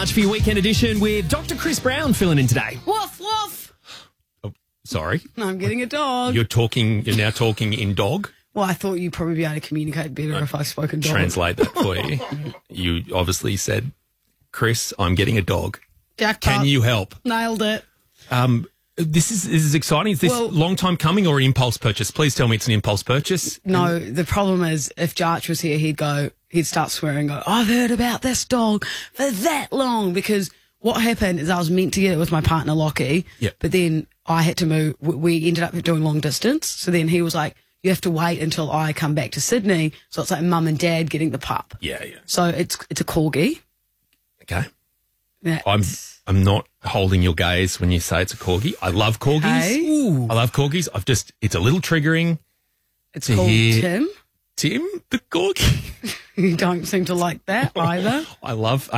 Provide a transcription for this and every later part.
Arch for your weekend edition with Dr. Chris Brown filling in today. Woof, woof. Oh, sorry. I'm getting a dog. You're now talking in dog? Well, I thought you'd probably be able to communicate better if I spoke in dog. Translate that for you. You obviously said, Chris, I'm getting a dog. Jackpot. Can you help? Nailed it. This is exciting. Is this long time coming or an impulse purchase? Please tell me it's an impulse purchase. No, the problem is if Jarch was here, he'd start swearing and go, I've heard about this dog for that long. Because what happened is I was meant to get it with my partner, Lockie. Yep. But then I had to move. We ended up doing long distance. So then he was like, you have to wait until I come back to Sydney. So it's like mum and dad getting the pup. Yeah. So it's a corgi. Okay. That's- I'm not holding your gaze when you say it's a corgi. I love corgis. Okay. Ooh. I love corgis. It's a little triggering. It's to called hear Tim. Tim, the corgi. You don't seem to like that either. I love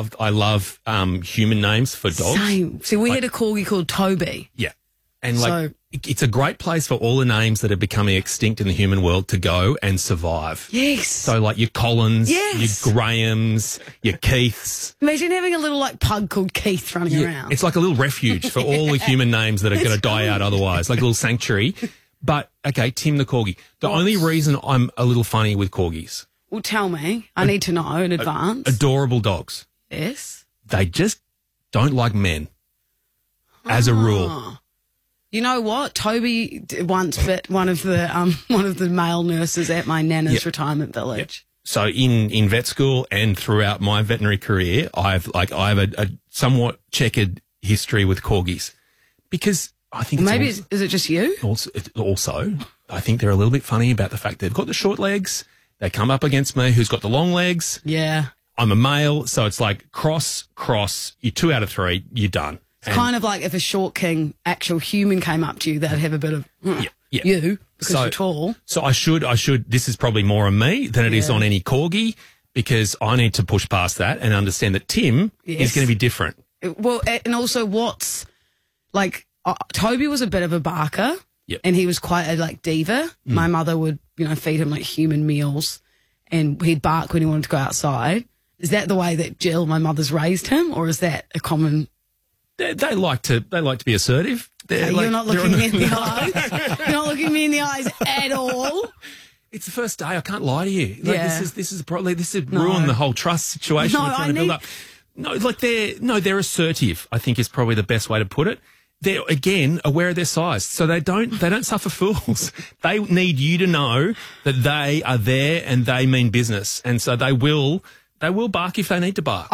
human names for dogs. Same. See, we had a corgi called Toby. Yeah. And So- it's a great place for all the names that are becoming extinct in the human world to go and survive. Yes. So like your Collins, Yes. your Grahams, your Keiths. Imagine having a little pug called Keith running around. It's like a little refuge for all the human names that are going to die out otherwise, like a little sanctuary. But, okay, Tim the corgi. The only reason I'm a little funny with corgis, Well, tell me. I need to know in advance. adorable dogs, Yes. they just don't like men, as a rule. You know what? Toby once bit one of the male nurses at my nana's retirement village. So in vet school and throughout my veterinary career, I have a somewhat checkered history with corgis because I think Is it just you? also I think they're a little bit funny about the fact they've got the short legs. They come up against me, who's got the long legs. Yeah. I'm a male, so it's like cross. You're 2 out of 3. You're done. It's kind of like if a short king, actual human, came up to you, they'd have a bit of you because you're tall. So I should. This is probably more on me than it is on any corgi because I need to push past that and understand that Tim is going to be different. Well, and also what's like Toby was a bit of a barker, and he was quite a diva. My mother would feed him like human meals, and he'd bark when he wanted to go outside. Is that the way that Jill, my mother's, raised him, or is that a common? They like to be assertive. You're not looking me in the eyes. You're not looking me in the eyes at all. It's the first day. I can't lie to you. This is probably ruined the whole trust situation we're trying to build up. No, they're assertive, I think is probably the best way to put it. They're again aware of their size, so they don't suffer fools. They need you to know that they are there and they mean business, and so they will bark if they need to bark.